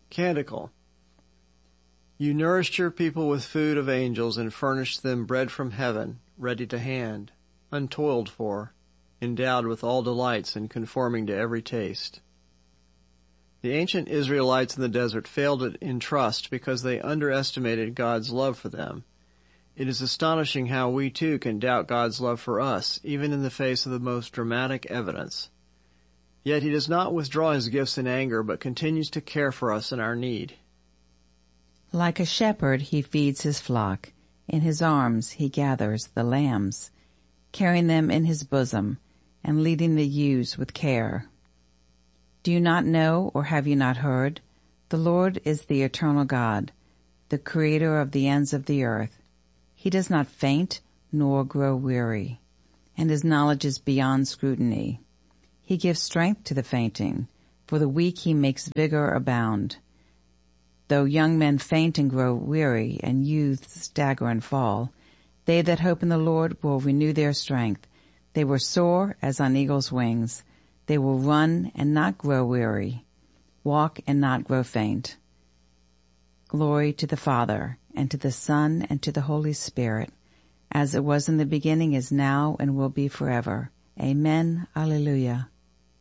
Canticle. You nourished your people with food of angels and furnished them bread from heaven, ready to hand, untoiled for, endowed with all delights and conforming to every taste. The ancient Israelites in the desert failed in trust because they underestimated God's love for them. It is astonishing how we too can doubt God's love for us, even in the face of the most dramatic evidence. Yet he does not withdraw his gifts in anger, but continues to care for us in our need. Like a shepherd he feeds his flock. In his arms he gathers the lambs, carrying them in his bosom and leading the ewes with care. Do you not know, or have you not heard? The Lord is the eternal God, the creator of the ends of the earth. He does not faint nor grow weary, and his knowledge is beyond scrutiny. He gives strength to the fainting. For the weak he makes vigor abound. Though young men faint and grow weary, and youths stagger and fall, they that hope in the Lord will renew their strength. They will soar as on eagle's wings. They will run and not grow weary, walk and not grow faint. Glory to the Father, and to the Son, and to the Holy Spirit, as it was in the beginning, is now, and will be forever. Amen. Alleluia.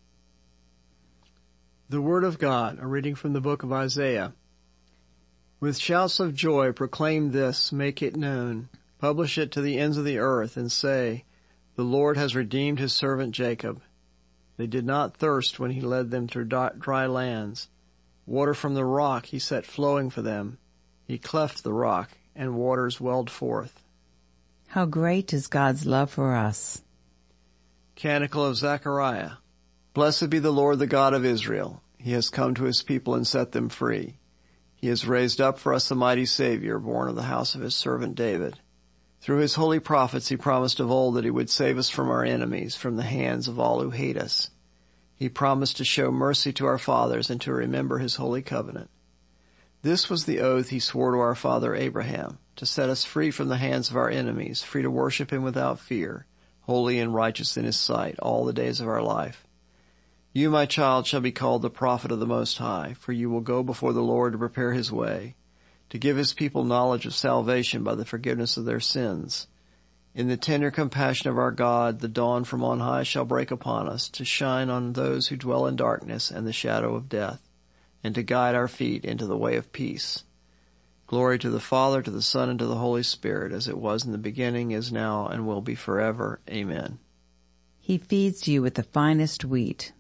The Word of God, a reading from the book of Isaiah. With shouts of joy proclaim this, make it known. Publish it to the ends of the earth, and say, the Lord has redeemed his servant Jacob. They did not thirst when he led them through dry lands. Water from the rock he set flowing for them. He cleft the rock, and waters welled forth. How great is God's love for us. Canticle of Zechariah. Blessed be the Lord, the God of Israel. He has come to his people and set them free. He has raised up for us a mighty Savior, born of the house of his servant David. Through his holy prophets he promised of old that he would save us from our enemies, from the hands of all who hate us. He promised to show mercy to our fathers and to remember his holy covenant. This was the oath he swore to our father Abraham, to set us free from the hands of our enemies, free to worship him without fear, holy and righteous in his sight all the days of our life. You, my child, shall be called the prophet of the Most High, for you will go before the Lord to prepare his way, to give his people knowledge of salvation by the forgiveness of their sins. In the tender compassion of our God, the dawn from on high shall break upon us, to shine on those who dwell in darkness and the shadow of death, and to guide our feet into the way of peace. Glory to the Father, to the Son, and to the Holy Spirit, as it was in the beginning, is now, and will be forever. Amen. He feeds you with the finest wheat.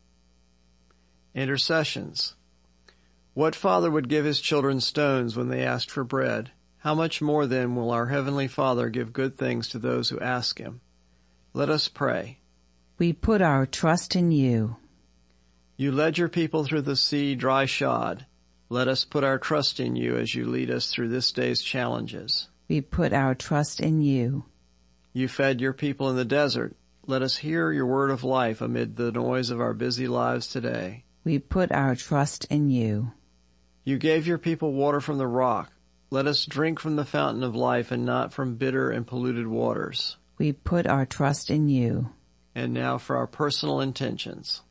Intercessions. What father would give his children stones when they asked for bread? How much more then will our Heavenly Father give good things to those who ask him? Let us pray. We put our trust in you. You led your people through the sea dry-shod. Let us put our trust in you as you lead us through this day's challenges. We put our trust in you. You fed your people in the desert. Let us hear your word of life amid the noise of our busy lives today. We put our trust in you. You gave your people water from the rock. Let us drink from the fountain of life and not from bitter and polluted waters. We put our trust in you. And now for our personal intentions.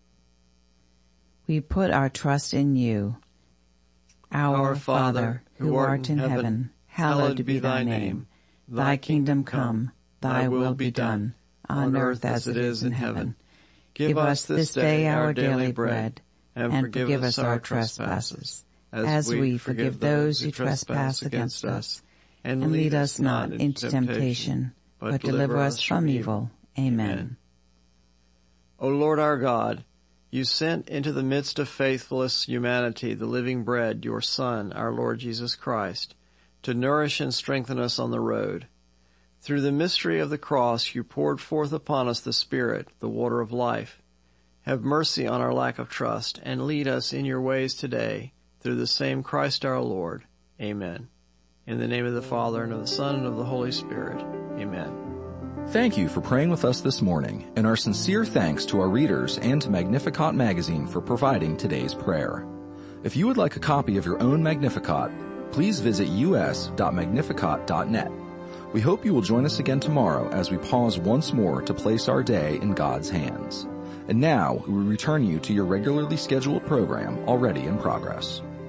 We put our trust in you. Our Father, who art in heaven, hallowed be thy name. Thy kingdom come, thy will be done, on earth as it is in heaven. Give us this day our daily bread, and forgive us our trespasses, as we forgive those who trespass against us. And lead us not into temptation, but deliver us from evil. Amen. O Lord our God, you sent into the midst of faithless humanity the living bread, your Son, our Lord Jesus Christ, to nourish and strengthen us on the road. Through the mystery of the cross, you poured forth upon us the Spirit, the water of life. Have mercy on our lack of trust, and lead us in your ways today, through the same Christ our Lord. Amen. In the name of the Father, and of the Son, and of the Holy Spirit. Amen. Thank you for praying with us this morning, and our sincere thanks to our readers and to Magnificat Magazine for providing today's prayer. If you would like a copy of your own Magnificat, please visit us.magnificat.net. We hope you will join us again tomorrow as we pause once more to place our day in God's hands. And now we return you to your regularly scheduled program already in progress.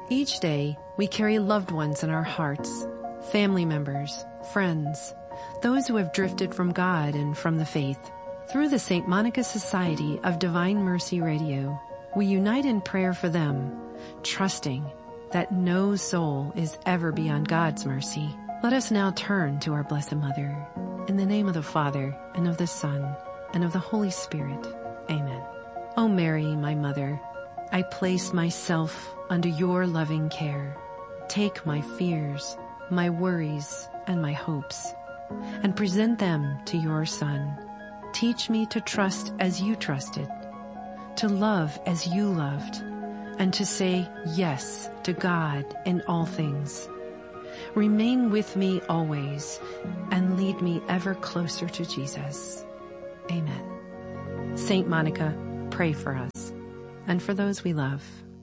Each day, we carry loved ones in our hearts, family members, friends, those who have drifted from God and from the faith. Through the St. Monica Society of Divine Mercy Radio, we unite in prayer for them, trusting that no soul is ever beyond God's mercy. Let us now turn to our Blessed Mother. In the name of the Father, and of the Son, and of the Holy Spirit. Amen. O Mary, my Mother, I place myself under your loving care. Take my fears, my worries, and my hopes, and present them to your Son. Teach me to trust as you trusted, to love as you loved, and to say yes to God in all things. Remain with me always, and lead me ever closer to Jesus. Amen. Saint Monica, pray for us, and for those we love.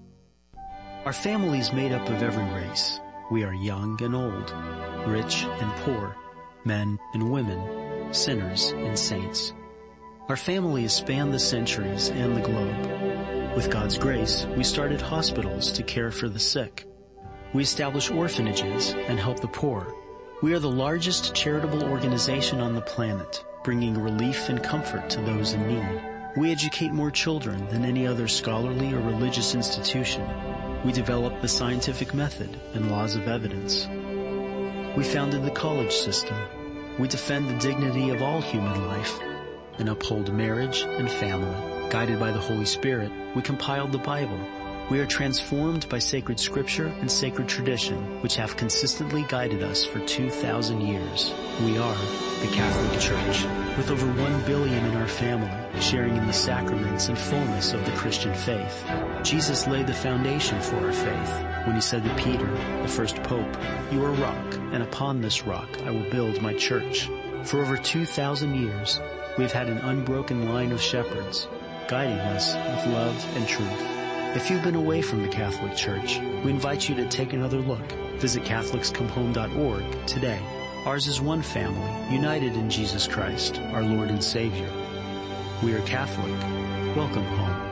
Our family is made up of every race. We are young and old, rich and poor, men and women, sinners and saints. Our family has spanned the centuries and the globe. With God's grace, we started hospitals to care for the sick. We establish orphanages and help the poor. We are the largest charitable organization on the planet, bringing relief and comfort to those in need. We educate more children than any other scholarly or religious institution. We developed the scientific method and laws of evidence. We founded the college system. We defend the dignity of all human life and uphold marriage and family. Guided by the Holy Spirit, we compiled the Bible. We are transformed by sacred scripture and sacred tradition, which have consistently guided us for 2,000 years. We are the Catholic Church, with over 1 billion in our family, sharing in the sacraments and fullness of the Christian faith. Jesus laid the foundation for our faith when he said to Peter, the first pope, "You are a rock, and upon this rock I will build my church." For over 2,000 years, we've had an unbroken line of shepherds, guiding us with love and truth. If you've been away from the Catholic Church, we invite you to take another look. Visit CatholicsComeHome.org today. Ours is one family, united in Jesus Christ, our Lord and Savior. We are Catholic. Welcome home.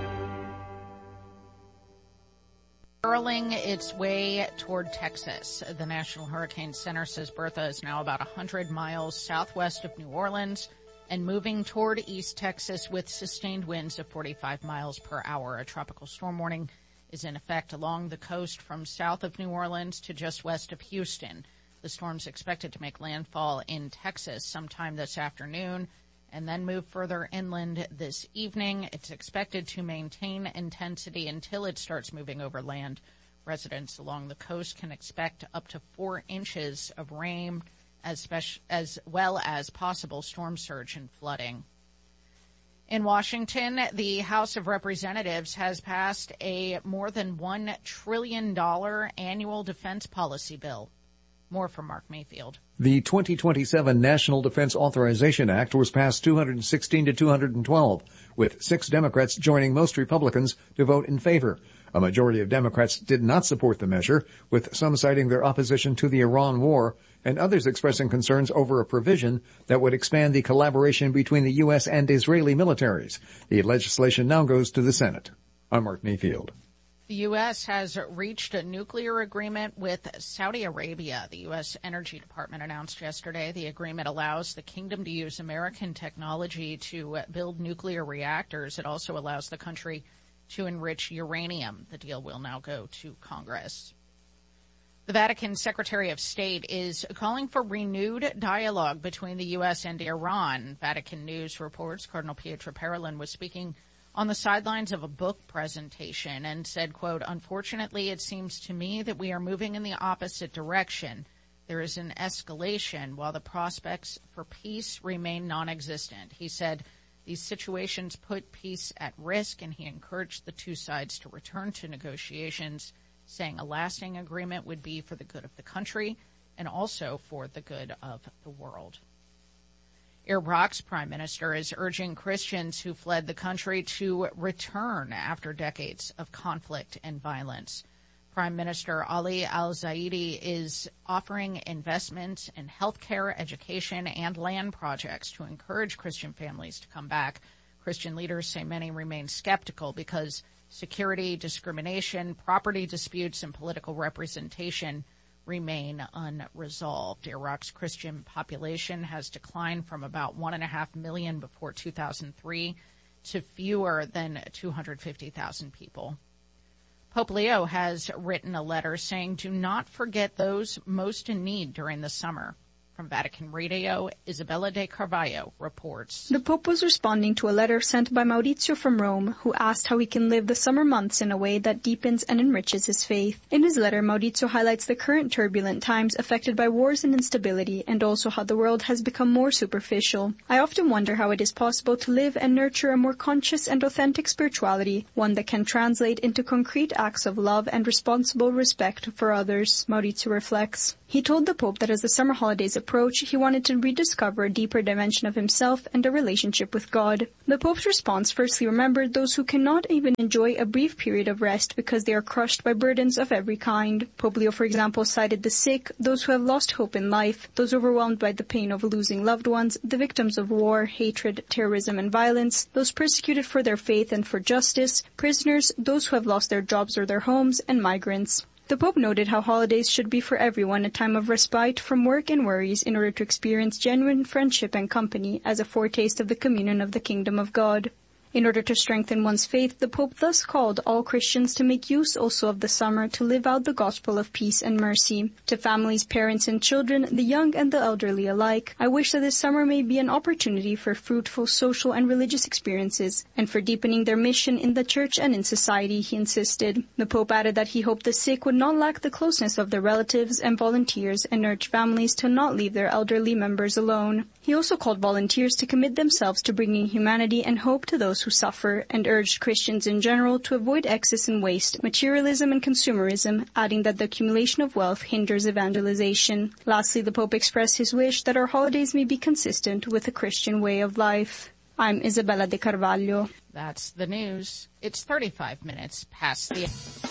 Hurling its way toward Texas. The National Hurricane Center says Bertha is now about 100 miles southwest of New Orleans and moving toward East Texas with sustained winds of 45 miles per hour. A tropical storm warning is in effect along the coast from south of New Orleans to just west of Houston. The storm's expected to make landfall in Texas sometime this afternoon and then move further inland this evening. It's expected to maintain intensity until it starts moving over land. Residents along the coast can expect up to 4 inches of rain, as well as possible storm surge and flooding. In Washington, the House of Representatives has passed a more than $1 trillion annual defense policy bill. More from Mark Mayfield. The 2027 National Defense Authorization Act was passed 216 to 212, with 6 Democrats joining most Republicans to vote in favor. A majority of Democrats did not support the measure, with some citing their opposition to the Iran war and others expressing concerns over a provision that would expand the collaboration between the U.S. and Israeli militaries. The legislation now goes to the Senate. I'm Mark Mayfield. The U.S. has reached a nuclear agreement with Saudi Arabia. The U.S. Energy Department announced yesterday the agreement allows the kingdom to use American technology to build nuclear reactors. It also allows the country to enrich uranium. The deal will now go to Congress. The Vatican Secretary of State is calling for renewed dialogue between the U.S. and Iran. Vatican News reports Cardinal Pietro Parolin was speaking on the sidelines of a book presentation and said, quote, "Unfortunately, it seems to me that we are moving in the opposite direction. There is an escalation while the prospects for peace remain non-existent." He said these situations put peace at risk, and he encouraged the two sides to return to negotiations, saying a lasting agreement would be for the good of the country and also for the good of the world. Iraq's prime minister is urging Christians who fled the country to return after decades of conflict and violence. Prime Minister Ali al-Zaidi is offering investments in healthcare, education, and land projects to encourage Christian families to come back. Christian leaders say many remain skeptical because security, discrimination, property disputes, and political representation remain unresolved. Iraq's Christian population has declined from about 1.5 million before 2003 to fewer than 250,000 people. Pope Leo has written a letter saying, "Do not forget those most in need during the summer." From Vatican Radio, Isabella de Carvalho reports. The Pope was responding to a letter sent by Maurizio from Rome, who asked how he can live the summer months in a way that deepens and enriches his faith. In his letter, Maurizio highlights the current turbulent times affected by wars and instability, and also how the world has become more superficial. "I often wonder how it is possible to live and nurture a more conscious and authentic spirituality, one that can translate into concrete acts of love and responsible respect for others," Maurizio reflects. He told the Pope that as the summer holidays approach, he wanted to rediscover a deeper dimension of himself and a relationship with God. The Pope's response firstly remembered those who cannot even enjoy a brief period of rest because they are crushed by burdens of every kind. Pope Leo, for example, cited the sick, those who have lost hope in life, those overwhelmed by the pain of losing loved ones, the victims of war, hatred, terrorism, and violence, those persecuted for their faith and for justice, prisoners, those who have lost their jobs or their homes, and migrants. The Pope noted how holidays should be for everyone a time of respite from work and worries in order to experience genuine friendship and company as a foretaste of the communion of the kingdom of God. In order to strengthen one's faith, the Pope thus called all Christians to make use also of the summer to live out the gospel of peace and mercy. To families, parents, and children, the young and the elderly alike, I wish that this summer may be an opportunity for fruitful social and religious experiences, and for deepening their mission in the church and in society, he insisted. The Pope added that he hoped the sick would not lack the closeness of their relatives and volunteers, and urged families to not leave their elderly members alone. He also called volunteers to commit themselves to bringing humanity and hope to those who suffer, and urged Christians in general to avoid excess and waste, materialism and consumerism, adding that the accumulation of wealth hinders evangelization. Lastly, the Pope expressed his wish that our holidays may be consistent with the Christian way of life. I'm Isabella de Carvalho. That's the news. It's 35 minutes past the...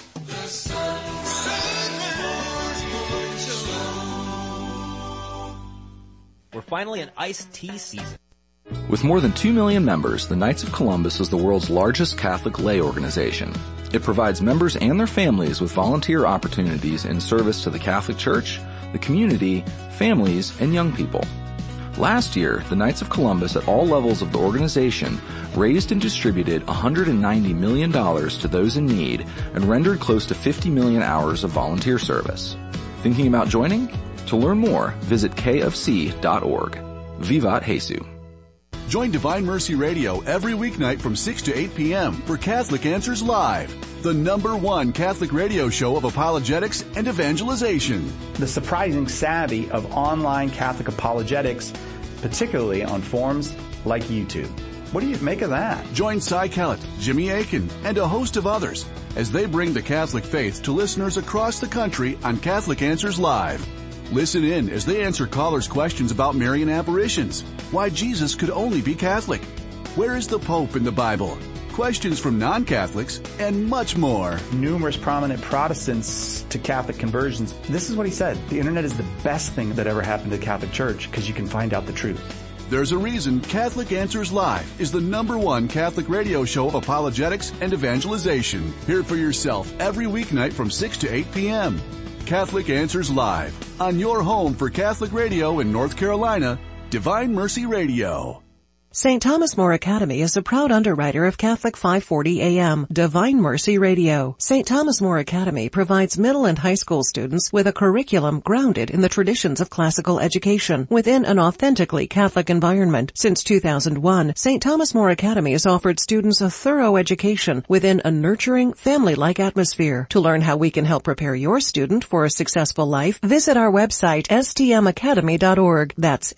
We're finally in iced tea season. With more than 2 million members, the Knights of Columbus is the world's largest Catholic lay organization. It provides members and their families with volunteer opportunities in service to the Catholic Church, the community, families, and young people. Last year, the Knights of Columbus at all levels of the organization raised and distributed $190 million to those in need and rendered close to 50 million hours of volunteer service. Thinking about joining? To learn more, visit kofc.org. Vivat Jesus. Join Divine Mercy Radio every weeknight from 6 to 8 p.m. for Catholic Answers Live, the #1 Catholic radio show of apologetics and evangelization. The surprising savvy of online Catholic apologetics, particularly on forums like YouTube. What do you make of that? Join Cy Kellett, Jimmy Akin, and a host of others as they bring the Catholic faith to listeners across the country on Catholic Answers Live. Listen in as they answer callers' questions about Marian apparitions, why Jesus could only be Catholic, where is the Pope in the Bible, questions from non-Catholics, and much more. Numerous prominent Protestants to Catholic conversions. This is what he said. The internet is the best thing that ever happened to the Catholic Church because you can find out the truth. There's a reason Catholic Answers Live is the #1 Catholic radio show of apologetics and evangelization. Hear it for yourself every weeknight from 6 to 8 p.m. Catholic Answers Live, on your home for Catholic radio in North Carolina, Divine Mercy Radio. St. Thomas More Academy is a proud underwriter of Catholic 540 AM, Divine Mercy Radio. St. Thomas More Academy provides middle and high school students with a curriculum grounded in the traditions of classical education within an authentically Catholic environment. Since 2001, St. Thomas More Academy has offered students a thorough education within a nurturing, family-like atmosphere. To learn how we can help prepare your student for a successful life, visit our website, stmacademy.org. That's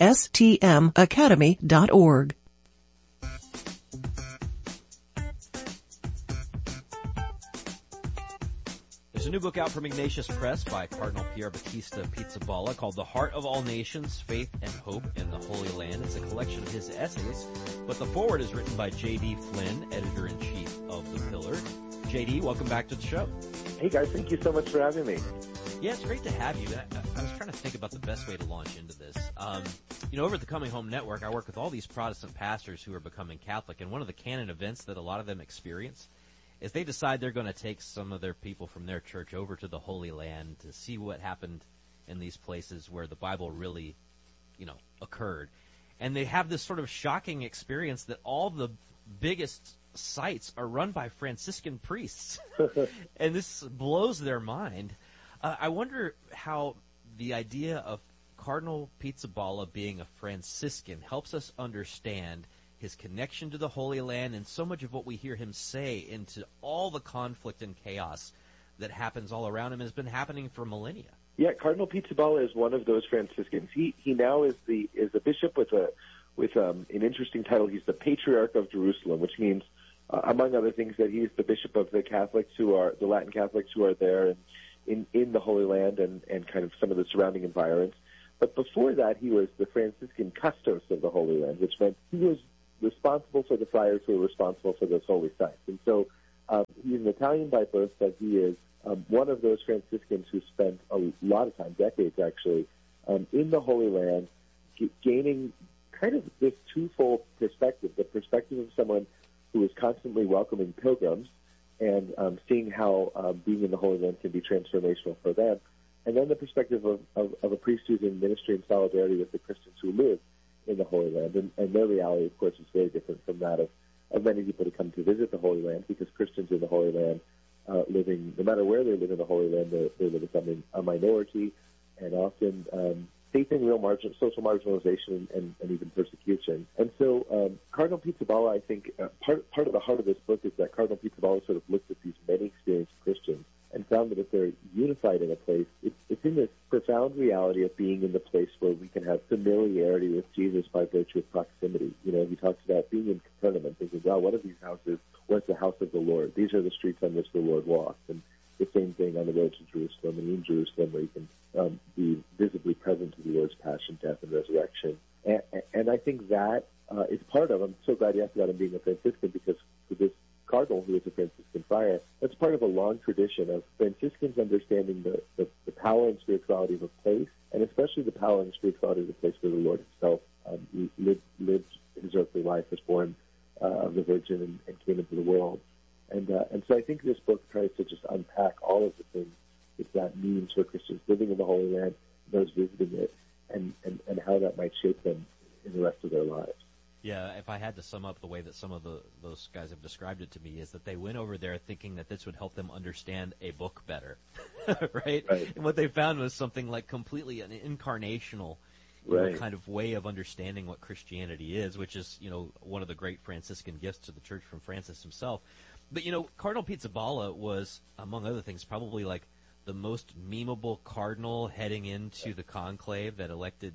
stmacademy.org. There's a new book out from Ignatius Press by Cardinal Pier Battista Pizzaballa called The Heart of All Nations, Faith and Hope in the Holy Land. It's a collection of his essays, but the foreword is written by J.D. Flynn, editor-in-chief of The Pillar. J.D., welcome back to the show. Hey guys, thank you so much for having me. Yeah, it's great to have you. I was trying to think about the best way to launch into this. You know, over at the Coming Home Network, I work with all these Protestant pastors who are becoming Catholic, and one of the canon events that a lot of them experience is they decide they're going to take some of their people from their church over to the Holy Land to see what happened in these places where the Bible really, occurred. And they have this sort of shocking experience that all the biggest sites are run by Franciscan priests. And this blows their mind. I wonder how the idea of Cardinal Pizzaballa being a Franciscan helps us understand his connection to the Holy Land and so much of what we hear him say into all the conflict and chaos that happens all around him has been happening for millennia. Yeah, Cardinal Pizzaballa is one of those Franciscans. He now is a bishop with an interesting title. He's the Patriarch of Jerusalem, which means, among other things, that he's the bishop of the Latin Catholics who are there and in the Holy Land and kind of some of the surrounding environs. But before that, he was the Franciscan Custos of the Holy Land, which meant he was responsible for the friars who were responsible for those holy sites. And so he's an Italian by birth, but he is one of those Franciscans who spent a lot of time, decades actually, in the Holy Land, gaining kind of this twofold perspective, the perspective of someone who is constantly welcoming pilgrims and seeing how being in the Holy Land can be transformational for them, and then the perspective of a priest who's in ministry and solidarity with the Christians who live in the Holy Land. And their reality, of course, is very different from that of many people who come to visit the Holy Land, because Christians in the Holy Land, living, no matter where they live in the Holy Land, they live as a minority, and often facing real social marginalization and even persecution. And so Cardinal Pizzaballa, I think, part of the heart of this book is that Cardinal Pizzaballa sort of looked at these many experienced Christians and found that if they're unified in a place, it's in this profound reality of being in the place where we can have familiarity with Jesus by virtue of proximity. He talks about being in Capernaum and thinking, wow, what are these houses? What's the house of the Lord? These are the streets on which the Lord walks. And the same thing on the road to Jerusalem and in Jerusalem, where you can be visibly present to the Lord's passion, death, and resurrection. And I think that is part of, I'm so glad you asked about him being a Franciscan, because for this cardinal who is a Franciscan friar, that's part of a long tradition of Franciscans understanding the power and spirituality of a place, and especially the power and spirituality of the place where the Lord himself lived his earthly life, was born of the Virgin and came into the world. And so I think this book tries to just unpack all of the things that means for Christians living in the Holy Land, those visiting it, and how that might shape them in the rest of their lives. Yeah, if I had to sum up the way that some of those guys have described it to me, is that they went over there thinking that this would help them understand a book better, right? And what they found was something like completely an incarnational kind of way of understanding what Christianity is, which is, one of the great Franciscan gifts to the Church from Francis himself. But, Cardinal Pizzaballa was, among other things, probably like the most memeable cardinal heading into the conclave that elected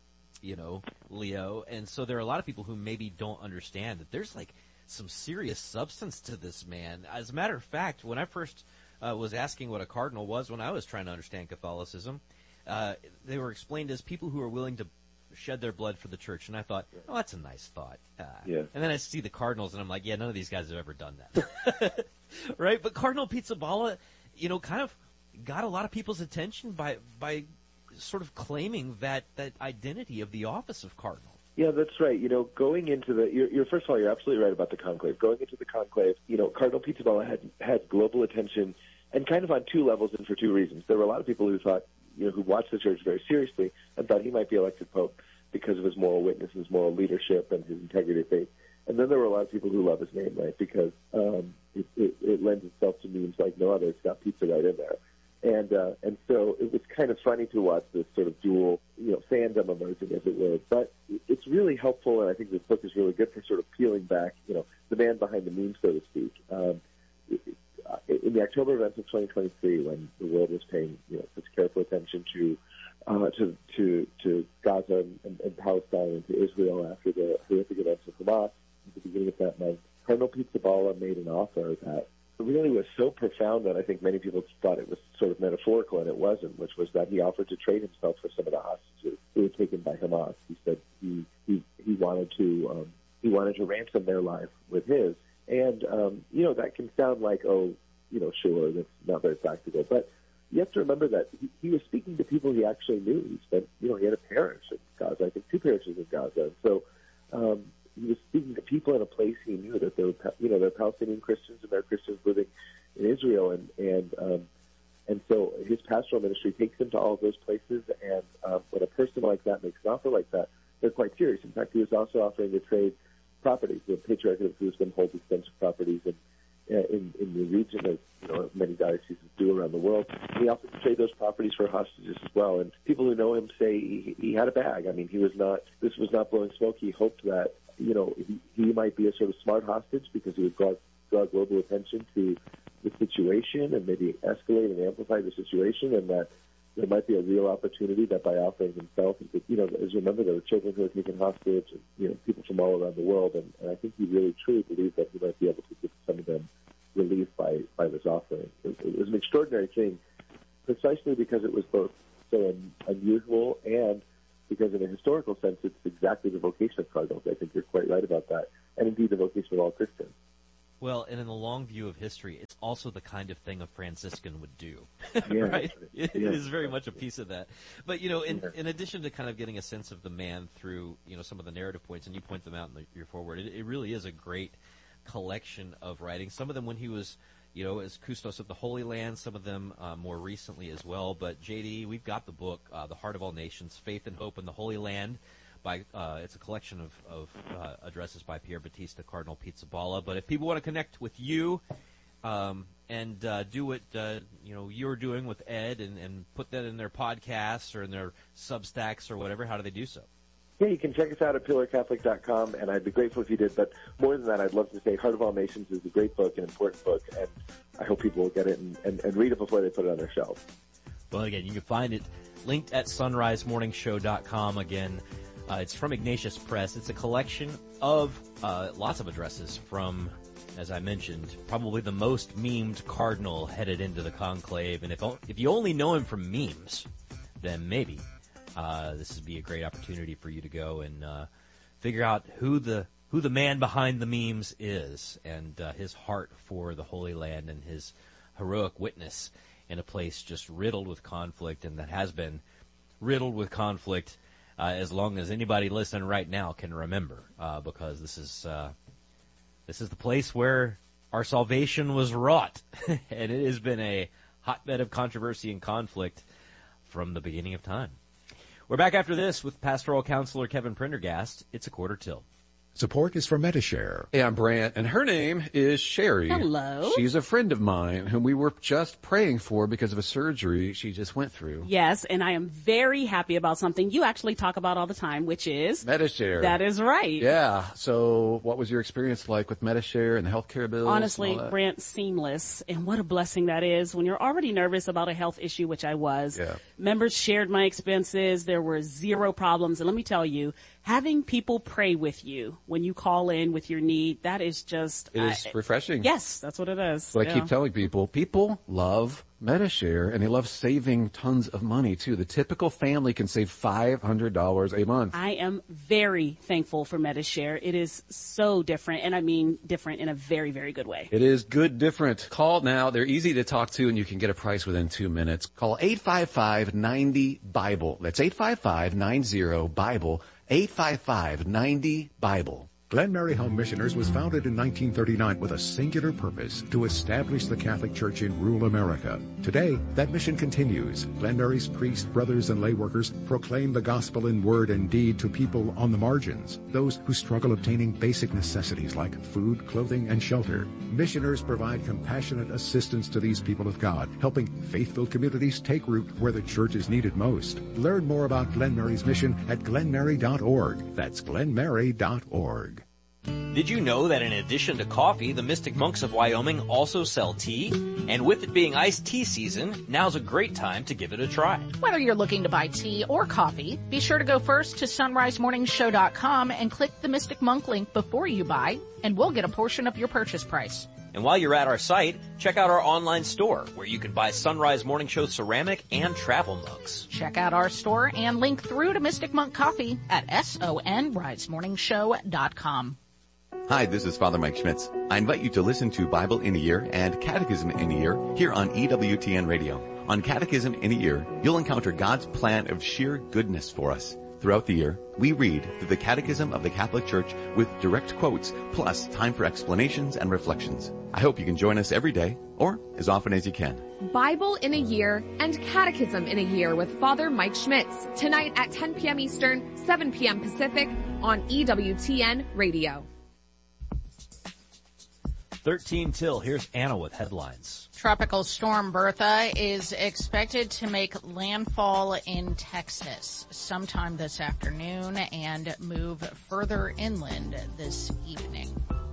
Leo. And so there are a lot of people who maybe don't understand that there's like some serious substance to this man. As a matter of fact, when I first was asking what a cardinal was, when I was trying to understand Catholicism, they were explained as people who are willing to shed their blood for the church. And I thought, oh, that's a nice thought. And then I see the cardinals and I'm like, yeah, none of these guys have ever done that. Right? But Cardinal Pizzaballa, kind of got a lot of people's attention by sort of claiming that identity of the office of cardinal. Yeah, that's right. Going into you're first of all, you're absolutely right about the conclave. Going into the conclave, Cardinal Pizzaballa had global attention, and kind of on two levels and for two reasons. There were a lot of people who thought, who watched the church very seriously and thought he might be elected pope because of his moral witness, his moral leadership, and his integrity of faith. And then there were a lot of people who love his name, right, because it lends itself to memes like no other. It's got pizza right in there. And so it was kind of funny to watch this sort of dual, fandom emerging, as it were. But it's really helpful, and I think this book is really good for sort of peeling back, the man behind the meme, so to speak. In the October events of 2023, when the world was paying, such careful attention to Gaza and Palestine and to Israel after the horrific events of Hamas at the beginning of that month, Cardinal Pizzaballa made an offer that really was so profound that I think many people thought it was sort of metaphorical, and it wasn't, which was that he offered to trade himself for some of the hostages who were taken by Hamas. He said he wanted to ransom their life with his. And, that can sound like, sure, that's not very practical. But you have to remember that he was speaking to people he actually knew. He spent, he had a parish in Gaza, I think 2 parishes in Gaza. And so he was speaking to people in a place he knew that there were, Palestinian Christians and there are Christians living in Israel, and so his pastoral ministry takes him to all of those places. And when a person like that makes an offer like that, they're quite serious. In fact, he was also offering to trade properties. The Patriarchate of Jerusalem holds extensive properties in the region, as many dioceses do around the world. He offered to trade those properties for hostages as well. And people who know him say he had a bag. I mean, this was not blowing smoke. He hoped that, he might be a sort of smart hostage because he would draw global attention to the situation and maybe escalate and amplify the situation, and that there might be a real opportunity that by offering himself, as you remember, there were children who were taken hostage, and people from all around the world, and I think he really truly believed that he might be able to give some of them relief by this offering. It was an extraordinary thing, precisely because it was both so unusual and because in a historical sense it's exactly the vocation of cardinals. I think you're quite right about that, and indeed the vocation of all Christians. Well, and in the long view of history, it's also the kind of thing a Franciscan would do, yeah, right? It is very much a piece of that. But, in addition to kind of getting a sense of the man through, some of the narrative points, and you point them out in your foreword, it really is a great collection of writings. Some of them when he was, as Custos of the Holy Land, some of them more recently as well. But, J.D., we've got the book, The Heart of All Nations, Faith and Hope in the Holy Land. It's a collection of addresses by Pier Battista Cardinal Pizzaballa. But if people want to connect with you and do what you're doing with Ed and put that in their podcasts or in their Substacks or whatever, how do they do so? Yeah, you can check us out at pillarcatholic.com, and I'd be grateful if you did. But more than that, I'd love to say Heart of All Nations is a great book, an important book, and I hope people will get it and read it before they put it on their shelves. Well, again, you can find it linked at sunrisemorningshow.com. Again, it's from Ignatius Press. It's a collection of lots of addresses from, as I mentioned, probably the most memed cardinal headed into the conclave. And if you only know him from memes, then maybe this would be a great opportunity for you to go and figure out who the man behind the memes is, and his heart for the Holy Land and his heroic witness in a place just riddled with conflict, and that has been riddled with conflict as long as anybody listening right now can remember, because this is the place where our salvation was wrought, and it has been a hotbed of controversy and conflict from the beginning of time. We're back after this with Pastoral Counselor Kevin Prendergast. It's a quarter till. Support is for Metashare. Hey, I'm Brant, and her name is Sherry. Hello. She's a friend of mine whom we were just praying for because of a surgery she just went through. Yes, and I am very happy about something you actually talk about all the time, which is Metashare. That is right. Yeah. So what was your experience like with Metashare and the healthcare bills? Honestly, Brant, seamless. And what a blessing that is when you're already nervous about a health issue, which I was. Yeah. Members shared my expenses. There were zero problems. And let me tell you, having people pray with you when you call in with your need, that is just... It is refreshing. Yes, that's what it is. But I keep telling people love Metashare, and they love saving tons of money, too. The typical family can save $500 a month. I am very thankful for Metashare. It is so different, and I mean different in a very, very good way. It is good different. Call now. They're easy to talk to, and you can get a price within 2 minutes. Call 855-90-BIBLE. That's 855-90-BIBLE. 855-90-BIBLE. Glen Mary Home Missioners was founded in 1939 with a singular purpose: to establish the Catholic Church in rural America. Today, that mission continues. Glen Mary's priests, brothers, and lay workers proclaim the gospel in word and deed to people on the margins, those who struggle obtaining basic necessities like food, clothing, and shelter. Missioners provide compassionate assistance to these people of God, helping faith-filled communities take root where the church is needed most. Learn more about Glen Mary's mission at glenmary.org. That's glenmary.org. Did you know that in addition to coffee, the Mystic Monks of Wyoming also sell tea? And with it being iced tea season, now's a great time to give it a try. Whether you're looking to buy tea or coffee, be sure to go first to sunrisemorningshow.com and click the Mystic Monk link before you buy, and we'll get a portion of your purchase price. And while you're at our site, check out our online store, where you can buy Sunrise Morning Show ceramic and travel mugs. Check out our store and link through to Mystic Monk Coffee at sonrisemorningshow.com. Hi, this is Father Mike Schmitz. I invite you to listen to Bible in a Year and Catechism in a Year here on EWTN Radio. On Catechism in a Year, you'll encounter God's plan of sheer goodness for us. Throughout the year, we read through the Catechism of the Catholic Church with direct quotes, plus time for explanations and reflections. I hope you can join us every day, or as often as you can. Bible in a Year and Catechism in a Year with Father Mike Schmitz, tonight at 10 p.m. Eastern, 7 p.m. Pacific on EWTN Radio. 13 till. Here's Anna with headlines. Tropical storm Bertha is expected to make landfall in Texas sometime this afternoon and move further inland this evening.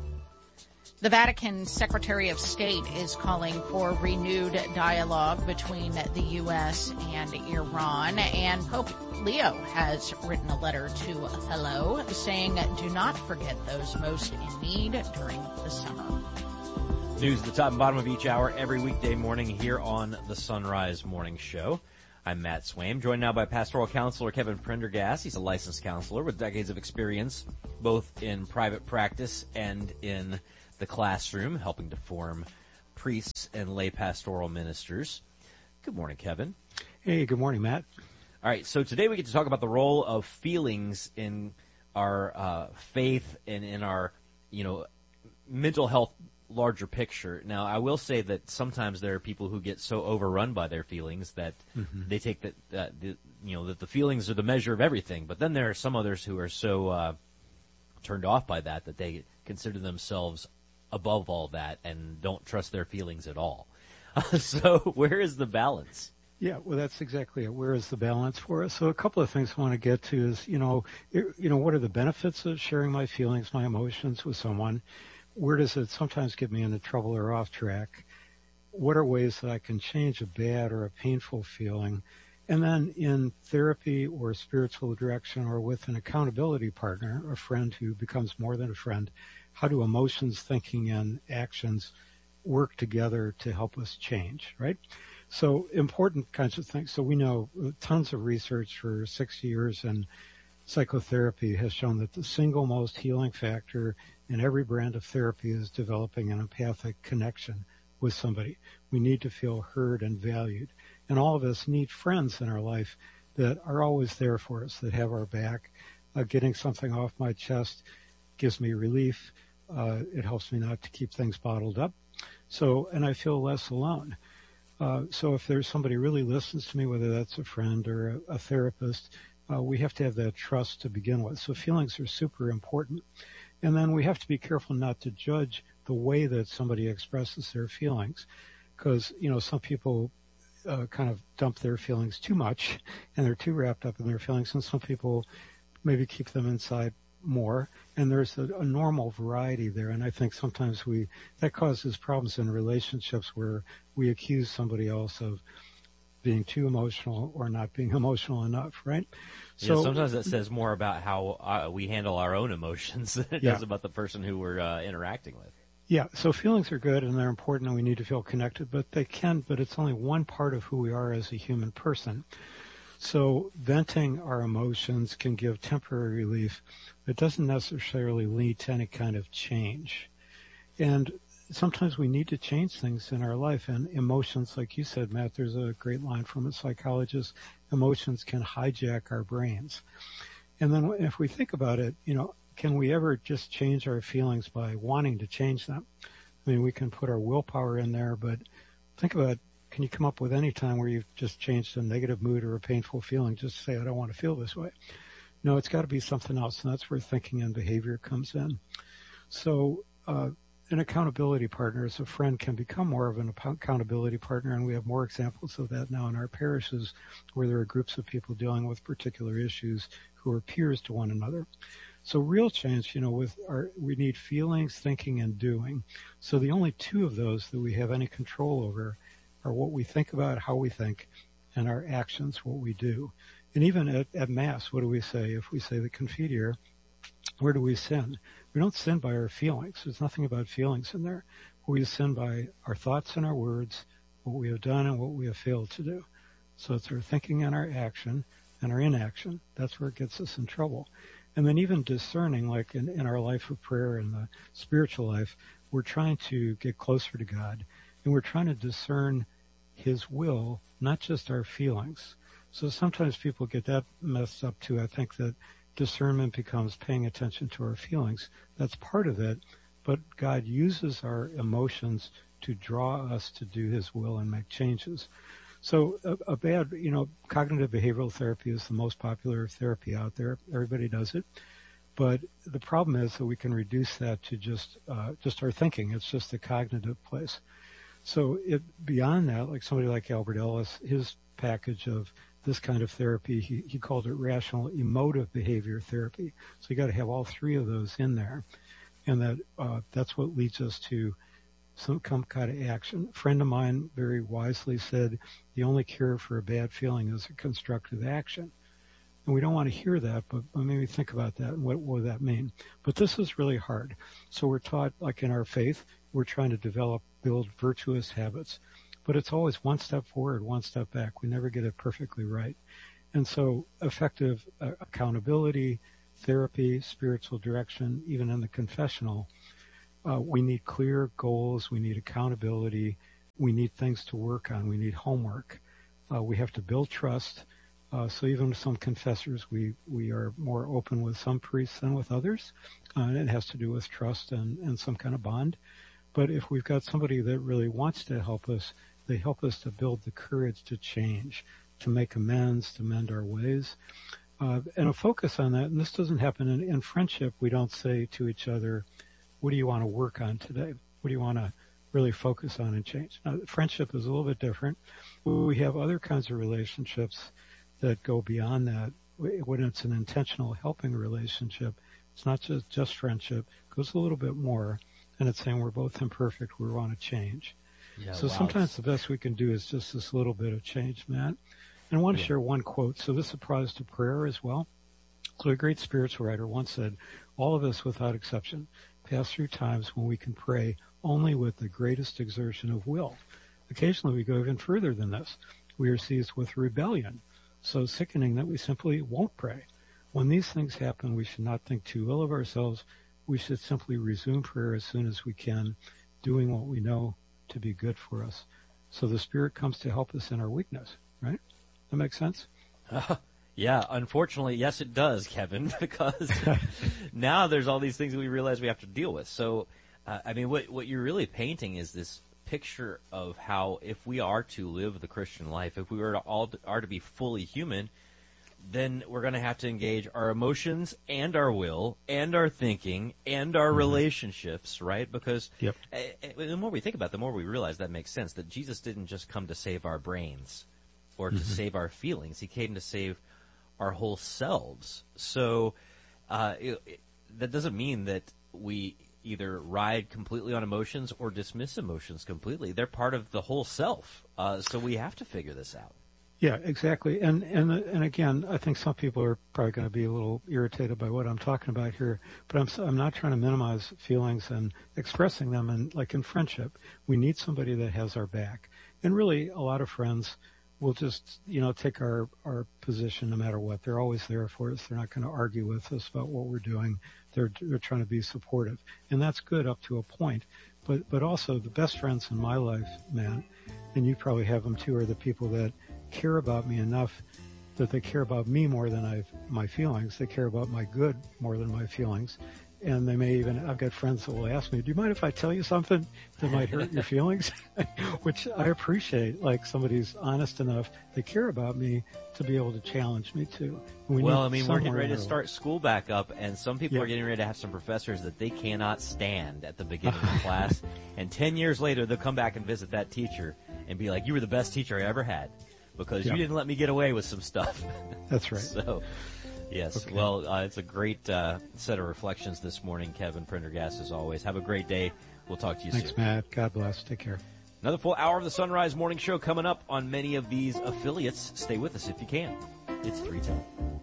The Vatican Secretary of State is calling for renewed dialogue between the U.S. and Iran, and Pope Leo has written a letter to Hello saying, "Do not forget those most in need during the summer." News at the top and bottom of each hour every weekday morning here on the Sunrise Morning Show. I'm Matt Swaim, joined now by pastoral counselor Kevin Prendergast. He's a licensed counselor with decades of experience both in private practice and in the classroom, helping to form priests and lay pastoral ministers. Good morning, Kevin. Hey, good morning, Matt. All right, so today we get to talk about the role of feelings in our faith and in our, mental health larger picture. Now, I will say that sometimes there are people who get so overrun by their feelings that they take that the feelings are the measure of everything. But then there are some others who are so turned off by that they consider themselves above all that and don't trust their feelings at all. So where is the balance? Yeah, well, that's exactly it. Where is the balance for us? So a couple of things I want to get to is, what are the benefits of sharing my feelings, my emotions with someone? Where does it sometimes get me into trouble or off track? What are ways that I can change a bad or a painful feeling? And then in therapy or spiritual direction or with an accountability partner, a friend who becomes more than a friend, how do emotions, thinking, and actions work together to help us change, right? So important kinds of things. So we know tons of research for 60 years in psychotherapy has shown that the single most healing factor in every brand of therapy is developing an empathic connection with somebody. We need to feel heard and valued. And all of us need friends in our life that are always there for us, that have our back. Getting something off my chest gives me relief. It helps me not to keep things bottled up. And I feel less alone. So if there's somebody who really listens to me, whether that's a friend or a therapist, we have to have that trust to begin with. So feelings are super important. And then we have to be careful not to judge the way that somebody expresses their feelings. Because, some people kind of dump their feelings too much and they're too wrapped up in their feelings. And some people maybe keep them inside more. And there's a normal variety there. And I think sometimes that causes problems in relationships where we accuse somebody else of being too emotional or not being emotional enough, right? So sometimes that says more about how we handle our own emotions than it does about the person who we're interacting with. Yeah, so feelings are good and they're important and we need to feel connected, but it's only one part of who we are as a human person. So venting our emotions can give temporary relief. It doesn't necessarily lead to any kind of change. And sometimes we need to change things in our life, and emotions, like you said, Matt, there's a great line from a psychologist, emotions can hijack our brains. And then if we think about it, can we ever just change our feelings by wanting to change them? I mean, we can put our willpower in there, but think about, can you come up with any time where you've just changed a negative mood or a painful feeling just to say, I don't want to feel this way? No, it's got to be something else, and that's where thinking and behavior comes in. So, an accountability partner as a friend can become more of an accountability partner, and we have more examples of that now in our parishes where there are groups of people dealing with particular issues who are peers to one another. So real change, we need feelings, thinking, and doing. So the only two of those that we have any control over are what we think about, how we think, and our actions, what we do. And even at Mass, what do we say? If we say the Confiteor, where do we sin? We don't sin by our feelings. There's nothing about feelings in there. We sin by our thoughts and our words, what we have done and what we have failed to do. So it's our thinking and our action and our inaction. That's where it gets us in trouble. And then even discerning, like in our life of prayer and the spiritual life, we're trying to get closer to God. And we're trying to discern, His will, not just our feelings. So sometimes people get that messed up too. I think that discernment becomes paying attention to our feelings. That's part of it, but God uses our emotions to draw us to do His will and make changes. So cognitive behavioral therapy is the most popular therapy out there. Everybody does it. But the problem is that we can reduce that to just our thinking. It's just the cognitive place. So beyond that, like somebody like Albert Ellis, his package of this kind of therapy, he called it rational emotive behavior therapy. So you got to have all three of those in there. And that's what leads us to some kind of action. A friend of mine very wisely said, the only cure for a bad feeling is a constructive action. And we don't want to hear that, but maybe think about that and what would that mean. But this is really hard. So we're taught, like in our faith, we're trying to build virtuous habits. But it's always one step forward, one step back. We never get it perfectly right. And so effective accountability, therapy, spiritual direction, even in the confessional, we need clear goals. We need accountability. We need things to work on. We need homework. We have to build trust. So even with some confessors, we are more open with some priests than with others. And it has to do with trust and some kind of bond. But if we've got somebody that really wants to help us, they help us to build the courage to change, to make amends, to mend our ways. And a focus on that, and this doesn't happen in friendship. We don't say to each other, what do you want to work on today? What do you want to really focus on and change? Now, friendship is a little bit different. We have other kinds of relationships that go beyond that. When it's an intentional helping relationship, it's not just friendship. It goes a little bit more, and it's saying we're both imperfect. We want to change. Yeah, so sometimes the best we can do is just this little bit of change, Matt. And I want to share one quote. So this applies to prayer as well. So a great spiritual writer once said, all of us without exception pass through times when we can pray only with the greatest exertion of will. Occasionally we go even further than this. We are seized with rebellion, so sickening that we simply won't pray. When these things happen, we should not think too ill of ourselves. We should simply resume prayer as soon as we can, doing what we know to be good for us. So the Spirit comes to help us in our weakness, right? That makes sense? Yeah, unfortunately, yes, it does, Kevin, because now there's all these things that we realize we have to deal with. So, what you're really painting is this picture of how if we are to live the Christian life, if we are to be fully human, then we're going to have to engage our emotions and our will and our thinking and our relationships, right? Because the more we think about it, the more we realize that makes sense, that Jesus didn't just come to save our brains or to save our feelings. He came to save our whole selves. So that doesn't mean that we either ride completely on emotions or dismiss emotions completely. They're part of the whole self. So we have to figure this out. Yeah, exactly. And again, I think some people are probably going to be a little irritated by what I'm talking about here, but I'm not trying to minimize feelings and expressing them. And like in friendship, we need somebody that has our back. And really, a lot of friends will just, take our position no matter what. They're always there for us. They're not going to argue with us about what we're doing. They're trying to be supportive. And that's good up to a point. But also the best friends in my life, Matt, and you probably have them too, are the people that care about me enough that they care about me more than my feelings. They care about my good more than my feelings. And they may even, I've got friends that will ask me, do you mind if I tell you something that might hurt your feelings? Which I appreciate, like somebody's honest enough, they care about me to be able to challenge me too. We're getting ready to start school back up, and some people are getting ready to have some professors that they cannot stand at the beginning of class. And 10 years later, they'll come back and visit that teacher and be like, you were the best teacher I ever had because you didn't let me get away with some stuff. That's right. So... Yes. Okay. Well, it's a great set of reflections this morning, Kevin Prendergast, as always. Have a great day. We'll talk to you soon. Thanks, Matt. God bless. Take care. Another full hour of the Sunrise Morning Show coming up on many of these affiliates. Stay with us if you can. It's 3:10.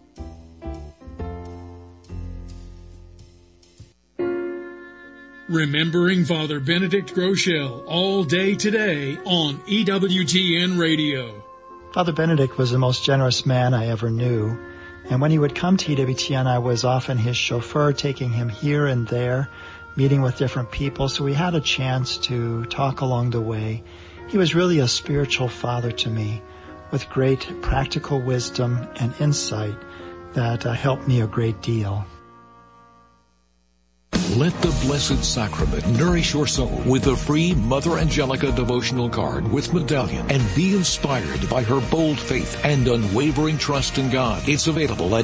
Remembering Father Benedict Groeschel all day today on EWTN Radio. Father Benedict was the most generous man I ever knew. And when he would come to EWTN, I was often his chauffeur, taking him here and there, meeting with different people. So we had a chance to talk along the way. He was really a spiritual father to me, with great practical wisdom and insight that helped me a great deal. Let the Blessed Sacrament nourish your soul with a free Mother Angelica devotional card with medallion, and be inspired by her bold faith and unwavering trust in God. It's available at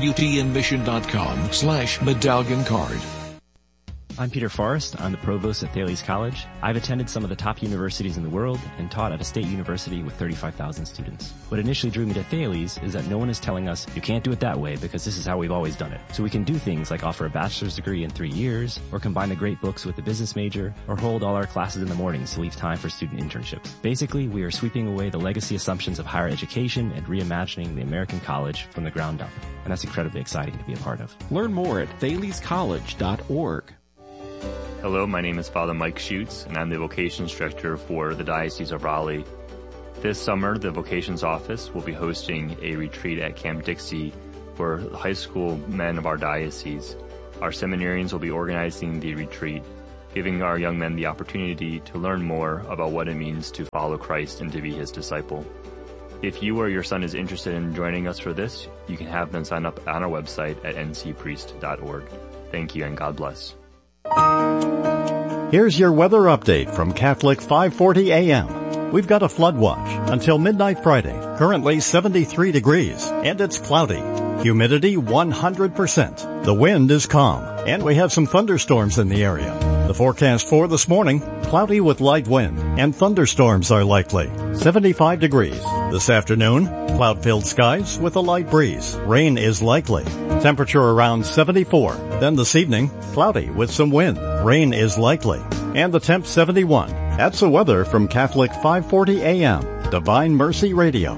EWTNmission.com/medallion card. I'm Peter Forrest. I'm the provost at Thales College. I've attended some of the top universities in the world and taught at a state university with 35,000 students. What initially drew me to Thales is that no one is telling us you can't do it that way because this is how we've always done it. So we can do things like offer a bachelor's degree in 3 years, or combine the great books with the business major, or hold all our classes in the mornings to leave time for student internships. Basically, we are sweeping away the legacy assumptions of higher education and reimagining the American college from the ground up. And that's incredibly exciting to be a part of. Learn more at thalescollege.org. Hello, my name is Father Mike Schutz, and I'm the Vocations Director for the Diocese of Raleigh. This summer, the Vocations Office will be hosting a retreat at Camp Dixie for high school men of our diocese. Our seminarians will be organizing the retreat, giving our young men the opportunity to learn more about what it means to follow Christ and to be his disciple. If you or your son is interested in joining us for this, you can have them sign up on our website at ncpriest.org. Thank you, and God bless. Here's your weather update from Catholic 540 AM. We've got a flood watch until midnight Friday, currently 73 degrees, and it's cloudy. Humidity 100%. The wind is calm, and we have some thunderstorms in the area. The forecast for this morning, cloudy with light wind, and thunderstorms are likely. 75 degrees. This afternoon, cloud-filled skies with a light breeze. Rain is likely. Temperature around 74. Then this evening, cloudy with some wind. Rain is likely. And the temp 71. That's the weather from Catholic 540 AM, Divine Mercy Radio.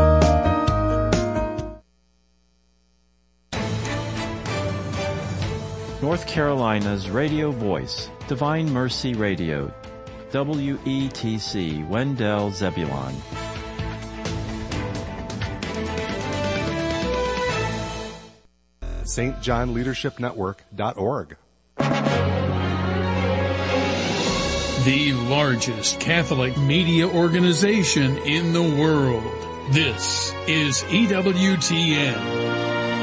North Carolina's radio voice, Divine Mercy Radio, WETC, Wendell, Zebulon. StJohnLeadershipNetwork.org. The largest Catholic media organization in the world. This is EWTN.